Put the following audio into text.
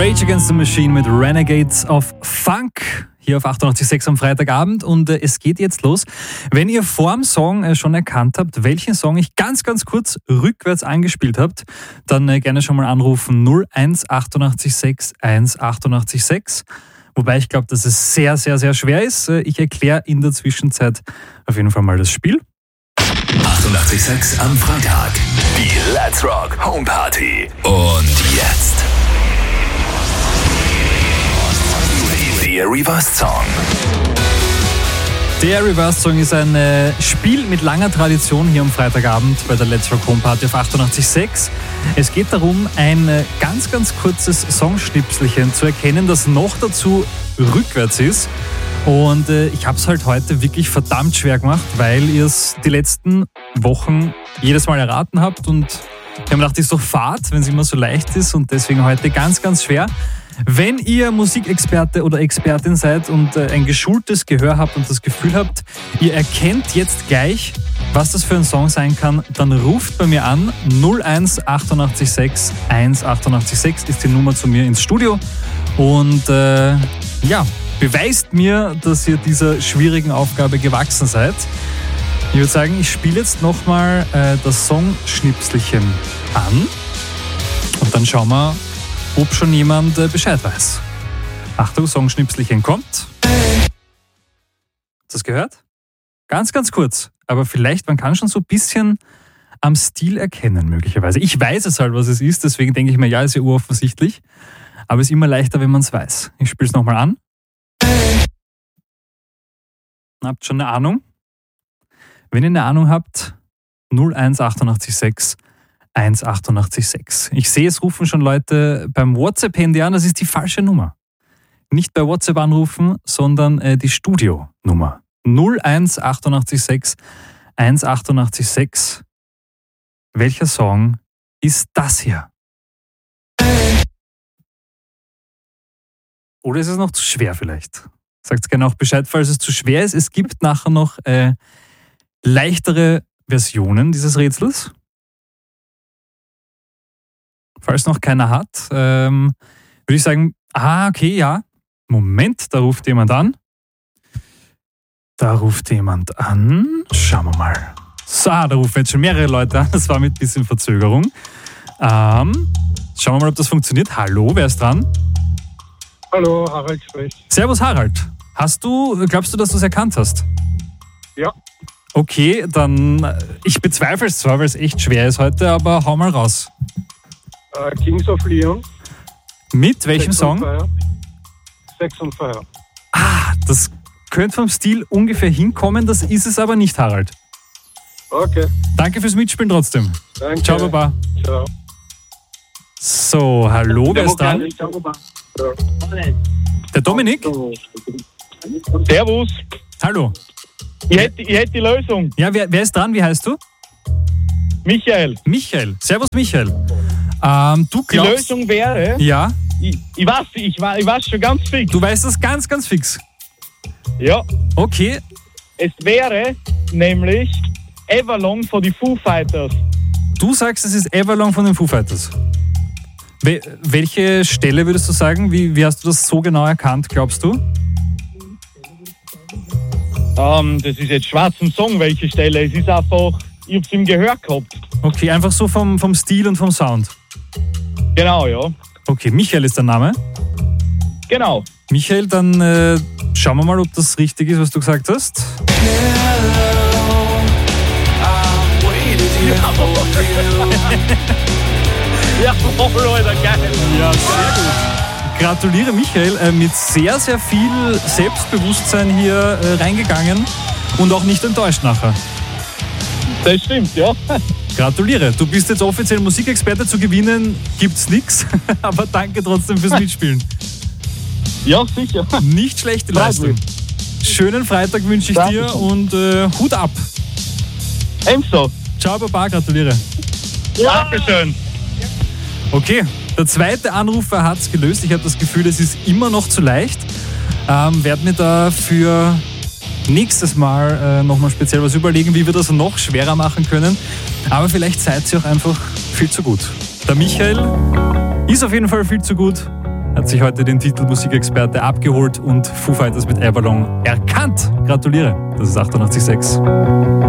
Rage Against the Machine mit Renegades of Funk hier auf 88.6 am Freitagabend und es geht jetzt los. Wenn ihr vorm Song schon erkannt habt, welchen Song ich ganz kurz rückwärts angespielt habt, dann gerne schon mal anrufen 01 886 188.6. Wobei ich glaube, dass es sehr schwer ist. Ich erkläre in der Zwischenzeit auf jeden Fall mal das Spiel. 88.6 am Freitag. Die Let's Rock Home Party. Und jetzt der Reverse Song. Der Reverse Song ist ein Spiel mit langer Tradition hier am Freitagabend bei der Let's Rock Home Party auf 88.6. Es geht darum, ein ganz kurzes Songschnipselchen zu erkennen, das noch dazu rückwärts ist. Und ich habe es halt heute wirklich verdammt schwer gemacht, weil ihr es die letzten Wochen jedes Mal erraten habt. Und ich habe mir gedacht, ist doch Fahrt, wenn es immer so leicht ist. Und deswegen heute ganz schwer. Wenn ihr Musikexperte oder Expertin seid und ein geschultes Gehör habt und das Gefühl habt, ihr erkennt jetzt gleich, was das für ein Song sein kann, dann ruft bei mir an. 01 886 188.6 ist die Nummer zu mir ins Studio. Und beweist mir, dass ihr dieser schwierigen Aufgabe gewachsen seid. Ich würde sagen, ich spiele jetzt nochmal das Songschnipselchen an und dann schauen wir, ob schon jemand Bescheid weiß. Achtung, Songschnipselchen kommt. Hast du das gehört? Ganz kurz, aber vielleicht, man kann schon so ein bisschen am Stil erkennen möglicherweise. Ich weiß es halt, was es ist, deswegen denke ich mir, ja, ist ja uroffensichtlich, aber es ist immer leichter, wenn man es weiß. Ich spiele es nochmal an. Habt schon eine Ahnung? Wenn ihr eine Ahnung habt, 01 886 188.6. Ich sehe, es rufen schon Leute beim WhatsApp-Handy an, das ist die falsche Nummer. Nicht bei WhatsApp anrufen, sondern die Studio-Nummer. 01 886 188.6. Welcher Song ist das hier? Oder ist es noch zu schwer vielleicht? Sagt gerne auch Bescheid, falls es zu schwer ist. Es gibt nachher noch leichtere Versionen dieses Rätsels. Falls noch keiner hat, würde ich sagen, okay, ja. Moment, da ruft jemand an. Schauen wir mal. So, da rufen jetzt schon mehrere Leute an. Das war mit ein bisschen Verzögerung. Schauen wir mal, ob das funktioniert. Hallo, wer ist dran? Hallo, Harald spricht. Servus, Harald. Glaubst du, dass du es erkannt hast? Ja. Okay, dann, ich bezweifle es zwar, weil es echt schwer ist heute, aber hau mal raus. Kings of Leon. Mit welchem Song? Sex on Fire. Das könnte vom Stil ungefähr hinkommen, das ist es aber nicht, Harald. Okay. Danke fürs Mitspielen trotzdem. Danke. Ciao, Baba. Ciao. So, hallo, wer ist dran? Ciao, Baba. Der Dominik? Servus. Hallo. Ich hätte die Lösung. Ja, wer ist dran? Wie heißt du? Michael. Michael. Servus, Michael. Du glaubst... Die Lösung wäre... Ja? Ich weiß schon ganz fix. Du weißt das ganz fix? Ja. Okay. Es wäre nämlich Everlong von den Foo Fighters. Du sagst, es ist Everlong von den Foo Fighters. Welche Stelle würdest du sagen? Wie hast du das so genau erkannt, glaubst du? Das ist jetzt schwarz im Song, welche Stelle. Es ist einfach... Ich hab's im Gehör gehabt. Okay, einfach so vom Stil und vom Sound. Genau, ja. Okay, Michael ist der Name. Genau. Michael, dann schauen wir mal, ob das richtig ist, was du gesagt hast. Ja, Leute, geil. Ja, sehr gut. Gratuliere, Michael. Mit sehr viel Selbstbewusstsein hier reingegangen und auch nicht enttäuscht nachher. Das stimmt, ja. Gratuliere. Du bist jetzt offiziell Musikexperte. Zu gewinnen gibt's nichts, aber danke trotzdem fürs Mitspielen. Ja, sicher. Nicht schlechte Leistung. Schönen Freitag wünsche ich dir und Hut ab. Ebenso. Ciao, Baba, gratuliere. Ja. Dankeschön. Okay, der zweite Anrufer hat es gelöst. Ich habe das Gefühl, es ist immer noch zu leicht. Werde mir da für nächstes Mal nochmal speziell was überlegen, wie wir das noch schwerer machen können. Aber vielleicht seid ihr auch einfach viel zu gut. Der Michael ist auf jeden Fall viel zu gut. hat sich heute den Titel Musikexperte abgeholt und Foo Fighters mit Avalon erkannt. Gratuliere, das ist 88,6.